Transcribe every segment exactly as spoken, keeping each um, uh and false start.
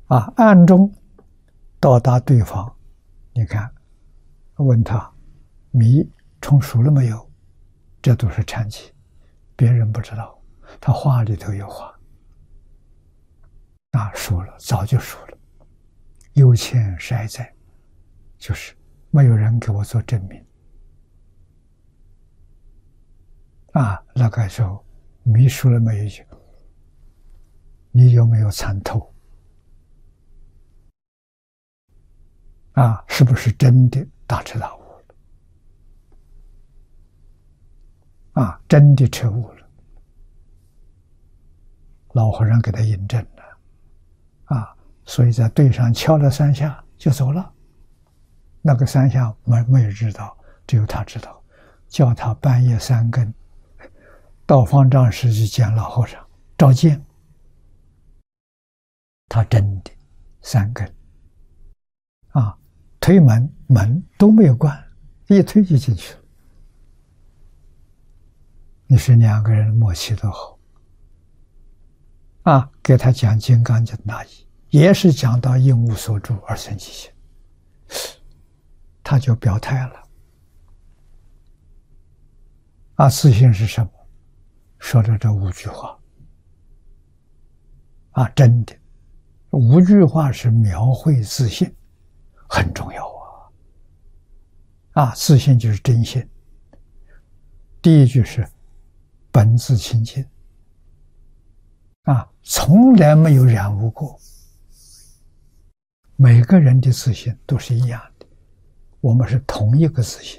啊，暗中到达对方，你看，问他米冲熟了没有，这都是禅机，别人不知道，他话里头有话。啊，熟了，早就熟了。忧谦筛在，就是没有人给我做证明。啊，那个时候米熟了没有？你有没有参透？啊，是不是真的大彻大悟了？啊，真的彻悟了。老和尚给他印证了。啊，所以在队上敲了三下就走了。那个三下没没有知道，只有他知道。叫他半夜三更到方丈室去见老和尚召见。他真的三更啊，推门门都没有关，一推就进去了。你说两个人默契多好啊！给他讲《金刚经》大义，也是讲到应无所住而生其心，他就表态了。啊，自信是什么？说的这五句话啊，真的，五句话是描绘自信，很重要啊！啊，自信就是真心。第一句是本自清净。啊，从来没有染污过。每个人的自信都是一样的，我们是同一个自信。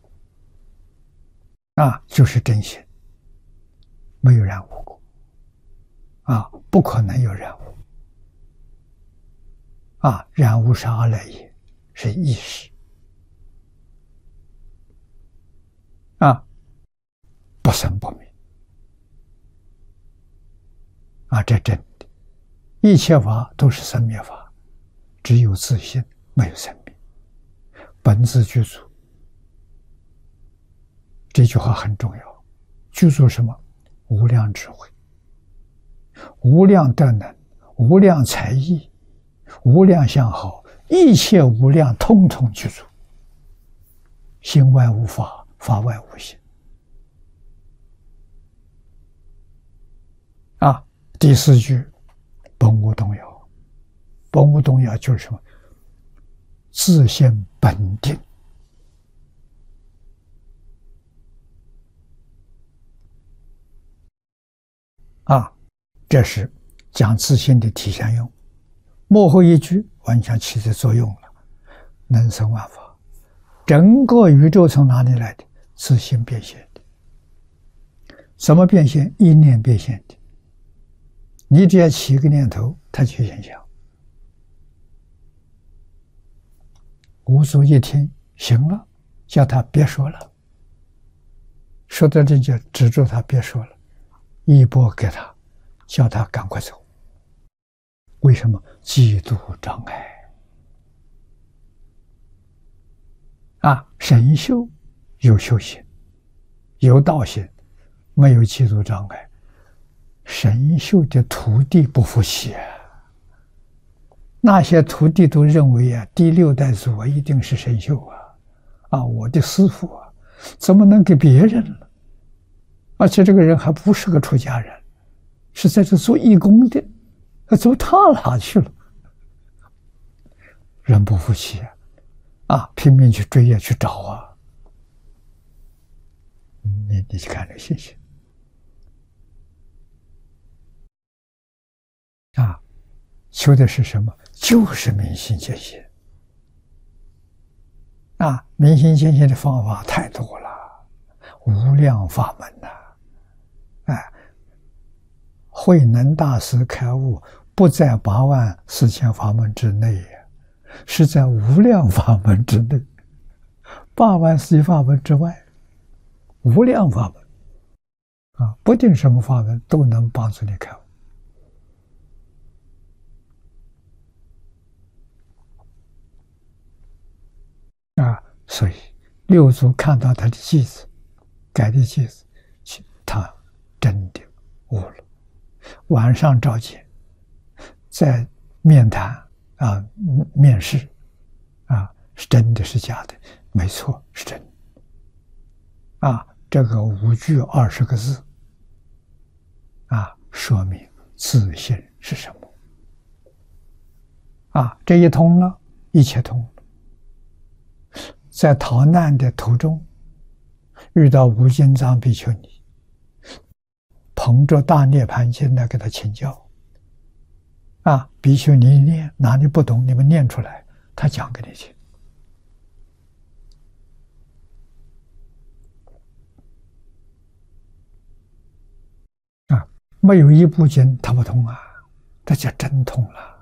啊，就是真心，没有染污过。啊，不可能有染污。啊，染污是阿赖耶，是意识。啊，不生不灭。啊，这真的，一切法都是生灭法，只有自信，没有生灭。本自具足，这句话很重要。具足什么？无量智慧，无量德能，无量才艺，无量相好，一切无量，通通具足。心外无法，法外无心。啊。第四句，本无动摇。本无动摇就是什么？自性本定。啊，这是讲自性的体现用。幕后一句完全起着作用了，能生万法。整个宇宙从哪里来的？自性变现的。什么变现？一念变现的。你只要起一个念头，它就现象。五祖一听，行了，叫他别说了。说到这就止住他别说了，一波给他，叫他赶快走。为什么？嫉妒障碍啊！神修有修行，有道行，没有嫉妒障碍。神秀的徒弟不服气啊！那些徒弟都认为啊，第六代祖啊一定是神秀啊，啊，我的师父啊，怎么能给别人了？而且这个人还不是个出家人，是在这做义工的，走他哪去了？人不服气啊，啊，拼命去追啊，去找啊！你你去看这个信息。啊，求的是什么？就是明心见性。啊，明心见性的方法太多了，无量法门呐、啊！哎，慧能大师开悟不在八万四千法门之内，是在无量法门之内，八万四千法门之外，无量法门啊，不定什么法门都能帮助你开悟。啊，所以六祖看到他的偈子，改的偈子，他真的悟了。晚上召见，在面谈啊，面试啊，是真的是假的？没错，是真的。啊，这个五句二十个字啊，说明自信是什么？啊，这一通了，一切通了。在逃难的途中，遇到无尽藏比丘尼，捧着大涅盘经来给他请教。啊，比丘尼念哪里不懂，你们念出来，他讲给你听。啊，没有一部经他不通啊，这就真通了。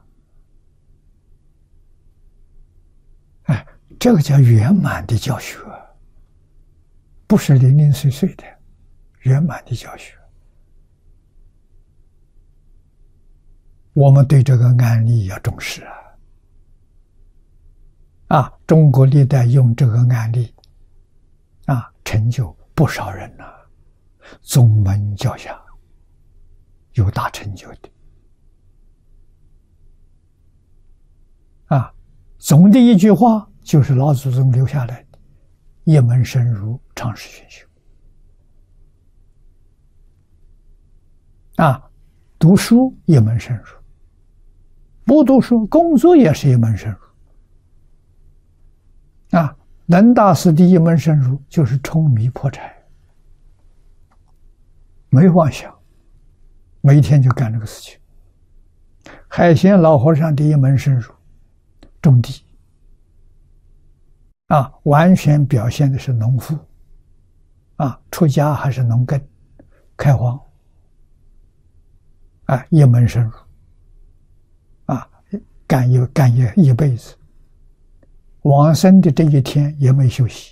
哎，这个叫圆满的教学，不是零零碎碎的，圆满的教学。我们对这个案例要重视啊！啊，中国历代用这个案例啊，成就不少人呐、啊，宗门教下有大成就的啊。总的一句话就是老祖宗留下来的：一门深入，长时熏修。啊，读书一门深入。不读书，工作也是一门深入。啊，能大师的一门深入就是冲迷破柴，没妄想，每天就干这个事情。海鲜老和尚的一门深入，种地，啊，完全表现的是农夫，啊，出家还是农耕，开荒，啊，一门深入。啊，干一干一一辈子，往生的这一天也没休息。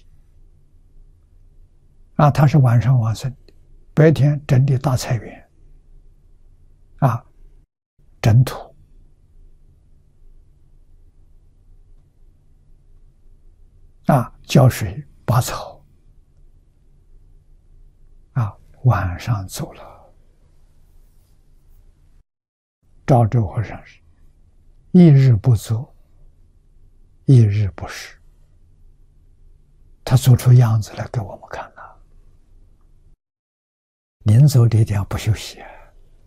啊，他是晚上往生的，白天整理大菜园，啊，整土，啊，浇水拔草，啊，晚上走了。赵州和尚是一日不作，一日不食，他做出样子来给我们看了。临走这一点不休息啊！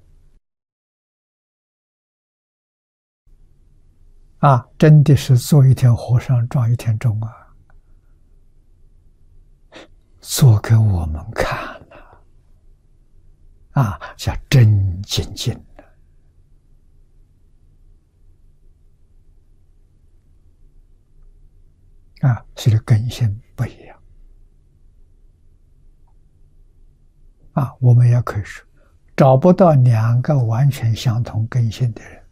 啊，真的是做一天和尚撞一天钟啊！做给我们看了，啊，叫真精进。啊，所以根性不一样。啊，我们也可以说，找不到两个完全相同根性的人，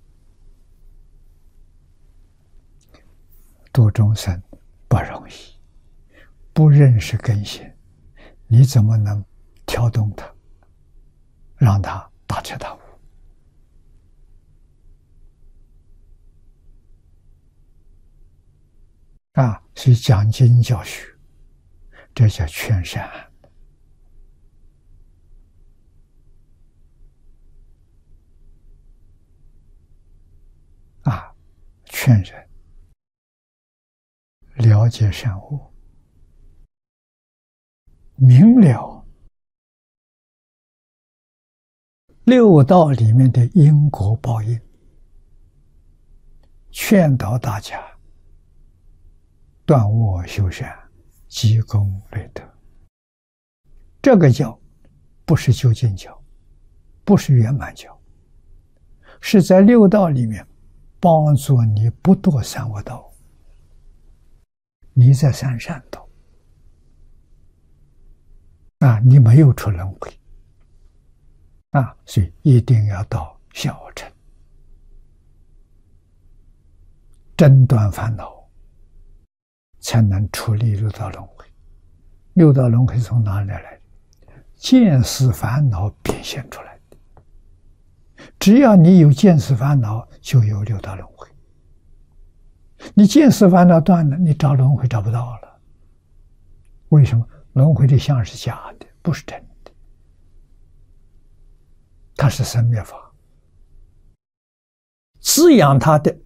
度众生不容易。不认识根性，你怎么能调动他，让他大彻大悟？啊，所以讲经教学，这叫劝善。啊，劝人了解善恶，明了六道里面的因果报应，劝导大家断恶修善，积功累德。这个教不是究竟教，不是圆满教，是在六道里面帮助你不堕三恶道，你在三善道啊，你没有出轮回啊，所以一定要到小乘，真断烦恼，才能处理六道轮回。六道轮回从哪里来的？见思烦恼变现出来的。只要你有见思烦恼，就有六道轮回。你见思烦恼断了，你找轮回找不到了。为什么？轮回的相是假的，不是真的，它是生灭法。 滋养他的